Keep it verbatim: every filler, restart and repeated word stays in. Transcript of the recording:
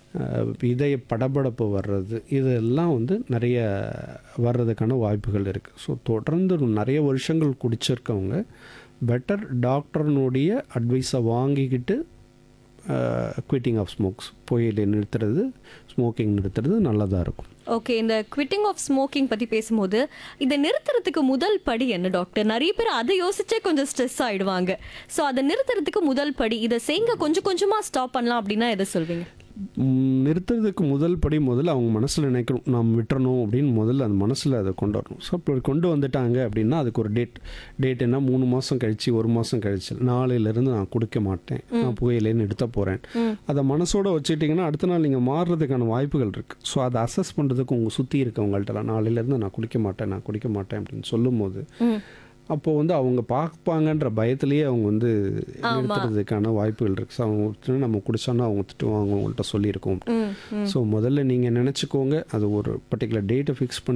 இதய படபடப்பு வர்றது, இதெல்லாம் வந்து நிறைய வர்றதுக்கான வாய்ப்புகள் இருக்குது. ஸோ தொடர்ந்து நிறைய வருஷங்கள் குடிச்சிருக்கவங்க பெட்டர் டாக்டர்னுடைய அட்வைஸை வாங்கிக்கிட்டு குவிட்டிங் ஆஃப் ஸ்மோக்ஸ், புகையிலை நிறுத்துறது, ஸ்மோக்கிங் நிறுத்துறது நல்லதாக இருக்கும். ஓகே, இந்த குவிட்டிங் ஆஃப் ஸ்மோக்கிங் பற்றி பேசும்போது இதை நிறுத்துறதுக்கு முதல் படி என்ன டாக்டர்? நிறைய பேர் அதை யோசிச்சே கொஞ்சம் ஸ்ட்ரெஸ் ஆகிடுவாங்க. ஸோ அதை நிறுத்துறதுக்கு முதல் படி, இதை செய்யுங்க கொஞ்சம் கொஞ்சமாக ஸ்டாப் பண்ணலாம் அப்படின்னா எதை சொல்வீங்க? நிறுத்துறதுக்கு முதல் படி முதல்ல அவங்க மனசில் நினைக்கணும், நாம் விட்டுறணும் அப்படின்னு முதல்ல அந்த மனசில் அதை கொண்டு வரணும். ஸோ இப்போ கொண்டு வந்துட்டாங்க அப்படின்னா அதுக்கு ஒரு டேட் டேட் என்ன மூணு மாதம் கழிச்சு ஒரு மாதம் கழிச்சு நாளையிலேருந்து நான் குடிக்க மாட்டேன், நான் புகையிலேன்னு எடுத்த போகிறேன், அதை மனசோடு வச்சுக்கிட்டிங்கன்னா அடுத்த நாள் நீங்கள் மாறுறதுக்கான வாய்ப்புகள் இருக்குது. ஸோ அதை அசஸ் பண்ணுறதுக்கு உங்கள் சுற்றி இருக்கவங்கள்ட்டலாம் நாளையிலேருந்து நான் குடிக்க மாட்டேன் நான் குடிக்க மாட்டேன் அப்படின்னு சொல்லும் போது அப்போது வந்து அவங்க பார்ப்பாங்கன்ற பயத்திலேயே அவங்க வந்து நிறுத்துறதுக்கான வாய்ப்புகள் இருக்குது. ஸோ அவங்க நம்ம குடிச்சோன்னா அவங்க திட்டுவாங்க அவங்கள்ட்ட சொல்லியிருக்கோம். ஸோ முதல்ல நீங்கள் நினச்சிக்கோங்க, அது ஒரு பர்டிகுலர் டேட்டை ஃபிக்ஸ் பண்ணி